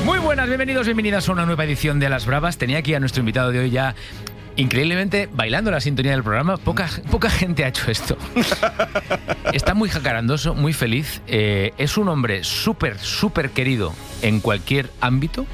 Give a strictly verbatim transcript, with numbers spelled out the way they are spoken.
Muy buenas, bienvenidos, bienvenidas a una nueva edición de Las Bravas. Tenía aquí a nuestro invitado de hoy ya, increíblemente, bailando la sintonía del programa. Poca, poca gente ha hecho esto. Está muy jacarandoso, muy feliz. Eh, es un hombre súper, súper querido en cualquier ámbito.